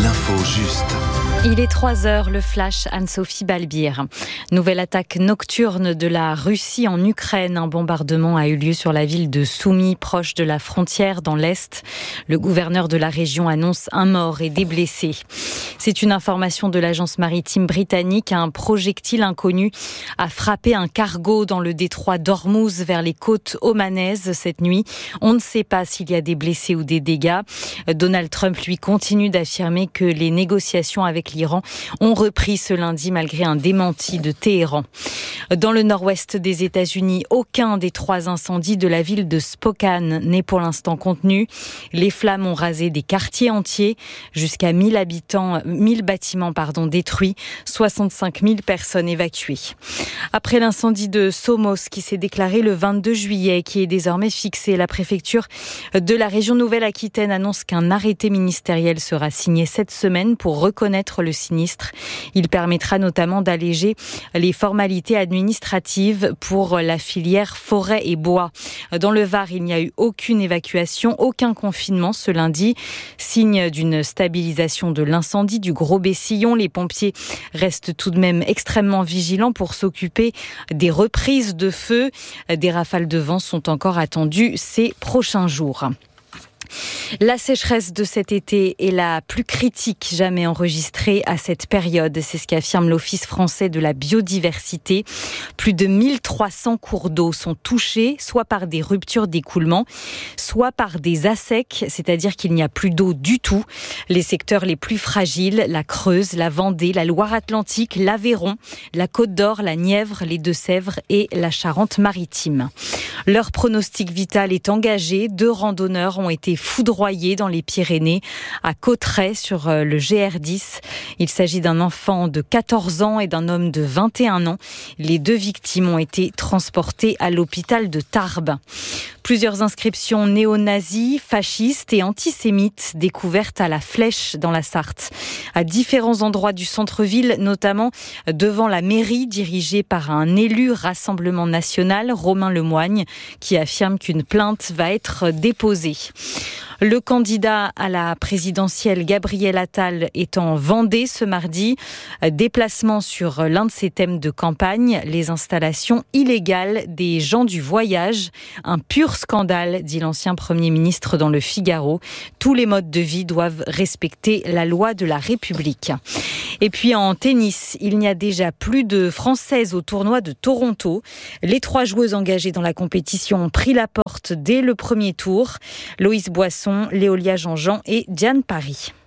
l'info juste. Il est 3h, le flash, Anne-Sophie Balbir. Nouvelle attaque nocturne de la Russie en Ukraine. Un bombardement a eu lieu sur la ville de Soumy, proche de la frontière dans l'Est. Le gouverneur de la région annonce un mort et des blessés. C'est une information de l'agence maritime britannique. Un projectile inconnu a frappé un cargo dans le détroit d'Ormuz vers les côtes omanaises cette nuit. On ne sait pas s'il y a des blessés ou des dégâts. Donald Trump, lui, continue d'affirmer que les négociations avec l'Iran ont repris ce lundi malgré un démenti de Téhéran. Dans le nord-ouest des États-Unis, aucun des 3 incendies de la ville de Spokane n'est pour l'instant contenu. Les flammes ont rasé des quartiers entiers, jusqu'à 1000 bâtiments détruits, 65 000 personnes évacuées. Après l'incendie de Somos qui s'est déclaré le 22 juillet, qui est désormais fixé, la préfecture de la région Nouvelle-Aquitaine annonce qu'un arrêté ministériel sera signé cette semaine pour reconnaître le sinistre. Il permettra notamment d'alléger les formalités administratives pour la filière forêt et bois. Dans le Var, il n'y a eu aucune évacuation, aucun confinement ce lundi. Signe d'une stabilisation de l'incendie du Gros Bessillon, les pompiers restent tout de même extrêmement vigilants pour s'occuper des reprises de feu. Des rafales de vent sont encore attendues ces prochains jours. La sécheresse de cet été est la plus critique jamais enregistrée à cette période. C'est ce qu'affirme l'Office français de la biodiversité. Plus de 1300 cours d'eau sont touchés, soit par des ruptures d'écoulement, soit par des assecs, c'est-à-dire qu'il n'y a plus d'eau du tout. Les secteurs les plus fragiles, la Creuse, la Vendée, la Loire-Atlantique, l'Aveyron, la Côte d'Or, la Nièvre, les Deux-Sèvres et la Charente-Maritime. Leur pronostic vital est engagé. 2 randonneurs ont été foudroyés dans les Pyrénées, à Cauterets sur le GR10. Il s'agit d'un enfant de 14 ans et d'un homme de 21 ans. Les 2 victimes ont été transportées à l'hôpital de Tarbes. Plusieurs inscriptions néo-nazis, fascistes et antisémites découvertes à la Flèche dans la Sarthe. À différents endroits du centre-ville, notamment devant la mairie dirigée par un élu Rassemblement National, Romain Lemoigne, qui affirme qu'une plainte va être déposée. Le candidat à la présidentielle, Gabriel Attal, est en Vendée ce mardi. Déplacement sur l'un de ses thèmes de campagne, les installations illégales des gens du voyage. Un pur scandale, dit l'ancien Premier ministre dans le Figaro. Tous les modes de vie doivent respecter la loi de la République. Et puis en tennis, il n'y a déjà plus de Françaises au tournoi de Toronto. Les 3 joueuses engagées dans la compétition ont pris la porte dès le premier tour. Loïs Boisson, Léolia Jean-Jean et Diane Paris.